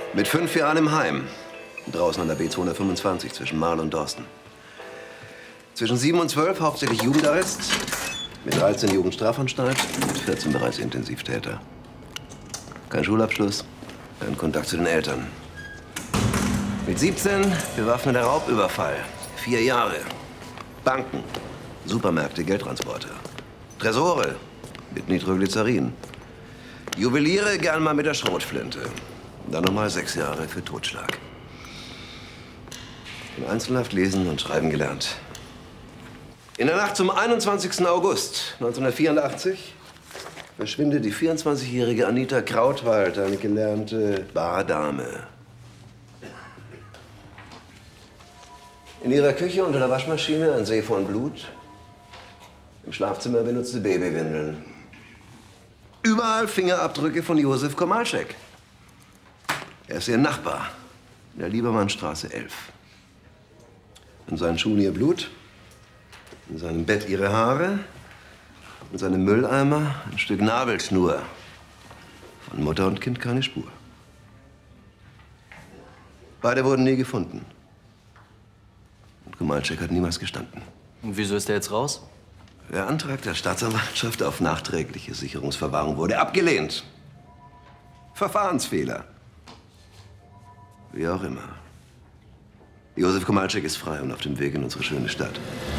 Mit 5 Jahren im Heim. Draußen an der B225 zwischen Marl und Dorsten. Zwischen 7 und 12 hauptsächlich Jugendarrest. Mit 13 Jugendstrafanstalt. Mit 14 bereits Intensivtäter. Kein Schulabschluss, kein Kontakt zu den Eltern. Mit 17 bewaffneter Raubüberfall. 4 Jahre. Banken, Supermärkte, Geldtransporter. Tresore mit Nitroglycerin. Juweliere gern mal mit der Schrotflinte. Dann nochmal 6 Jahre für Totschlag. In Einzelhaft lesen und schreiben gelernt. In der Nacht zum 21. August 1984 verschwindet die 24-jährige Anita Krautwald, eine gelernte Bardame. In ihrer Küche unter der Waschmaschine ein See von Blut. Im Schlafzimmer benutzte Babywindeln. Überall Fingerabdrücke von Josef Komalczek. Er ist ihr Nachbar in der Liebermannstraße 11. In seinen Schuhen ihr Blut, in seinem Bett ihre Haare, in seinem Mülleimer ein Stück Nabelschnur. Von Mutter und Kind keine Spur. Beide wurden nie gefunden. Und Komalczek hat niemals gestanden. Und wieso ist er jetzt raus? Der Antrag der Staatsanwaltschaft auf nachträgliche Sicherungsverwahrung wurde abgelehnt. Verfahrensfehler. Wie auch immer. Josef Komalczek ist frei und auf dem Weg in unsere schöne Stadt.